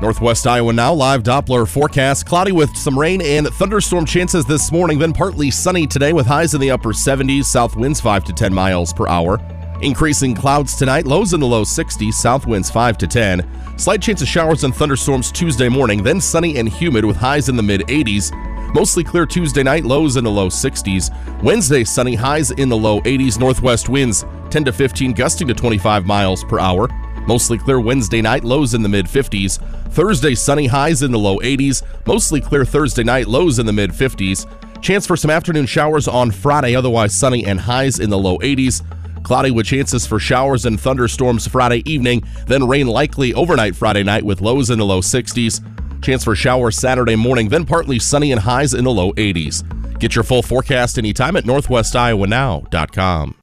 Northwest Iowa now, live Doppler forecast. Cloudy with some rain and thunderstorm chances this morning, then partly sunny today with highs in the upper 70s, south winds 5 to 10 miles per hour. Increasing clouds tonight, lows in the low 60s, south winds 5 to 10. Slight chance of showers and thunderstorms Tuesday morning, then sunny and humid with highs in the mid-80s. Mostly clear Tuesday night, lows in the low 60s. Wednesday, sunny, highs in the low 80s. Northwest winds 10 to 15, gusting to 25 miles per hour. Mostly clear Wednesday night, lows in the mid-50s. Thursday, sunny, highs in the low 80s. Mostly clear Thursday night, lows in the mid-50s. Chance for some afternoon showers on Friday, otherwise sunny and highs in the low 80s. Cloudy with chances for showers and thunderstorms Friday evening, then rain likely overnight Friday night with lows in the low 60s. Chance for showers Saturday morning, then partly sunny and highs in the low 80s. Get your full forecast anytime at northwestiowanow.com.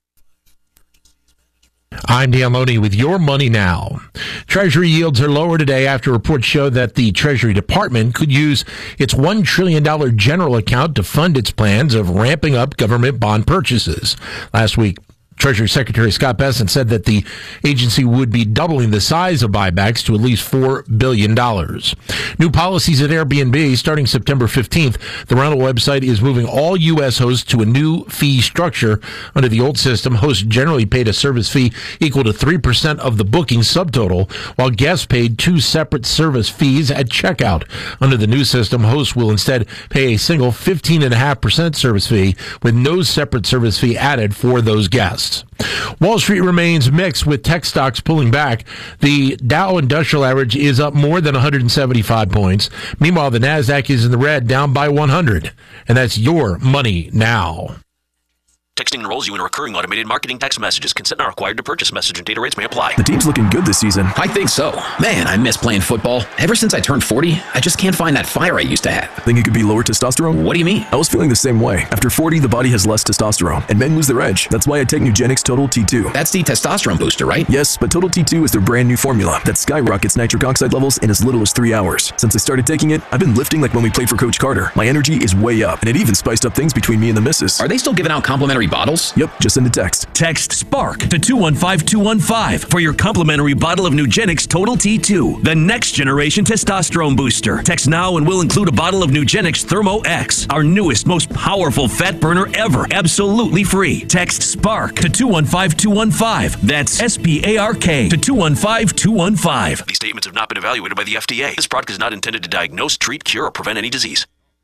I'm Dale Mooney with Your Money Now. Treasury yields are lower today after reports show that the Treasury Department could use its $1 trillion general account to fund its plans of ramping up government bond purchases. Last week, Treasury Secretary Scott Bessent said that the agency would be doubling the size of buybacks to at least $4 billion. New policies at Airbnb starting September 15th. The rental website is moving all U.S. hosts to a new fee structure. Under the old system, hosts generally paid a service fee equal to 3% of the booking subtotal, while guests paid two separate service fees at checkout. Under the new system, hosts will instead pay a single 15.5% service fee with no separate service fee added for those guests. Wall Street remains mixed with tech stocks pulling back. The Dow Industrial Average is up more than 175 points. Meanwhile, the Nasdaq is in the red, down by 100. And that's Your Money Now. Texting enrolls you in recurring automated marketing text messages. Consent not required to purchase. Message and data rates may apply. The team's looking good this season. I think so. Man, I miss playing football. Ever since I turned 40, I just can't find that fire I used to have. Think it could be lower testosterone? What do you mean? I was feeling the same way. After 40, the body has less testosterone, and men lose their edge. That's why I take Nugenix Total T2. That's the testosterone booster, right? Yes, but Total T2 is their brand new formula that skyrockets nitric oxide levels in as little as 3 hours. Since I started taking it, I've been lifting like when we played for Coach Carter. My energy is way up, and it even spiced up things between me and the missus. Are they still giving out complimentary bottles? Yep, just send a text. Text SPARK to 215-215 for your complimentary bottle of Nugenix Total T2, the next generation testosterone booster. Text now and we'll include a bottle of Nugenix Thermo X, our newest, most powerful fat burner ever, absolutely free. Text SPARK to 215-215. That's SPARK to 215-215. These statements have not been evaluated by the FDA. This product is not intended to diagnose, treat, cure, or prevent any disease.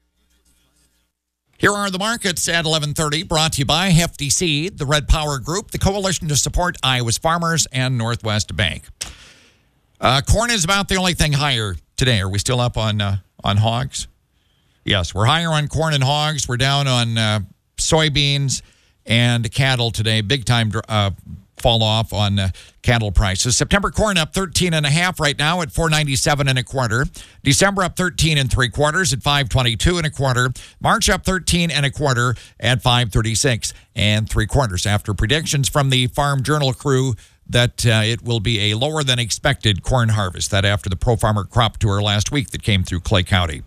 Here are the markets at 11:30, brought to you by Hefty Seed, the Red Power Group, the coalition to support Iowa's farmers, and Northwest Bank. Corn is about the only thing higher today. Are we still up on hogs? Yes, we're higher on corn and hogs. We're down on soybeans and cattle today. Big time fall off on cattle prices. September corn up 13.5 right now at $4.97 1/4. December up 13 3/4 at $5.22 1/4. March up 13 1/4 at $5.36 3/4. After predictions from the Farm Journal crew that it will be a lower than expected corn harvest. That after the Pro Farmer crop tour last week that came through Clay County.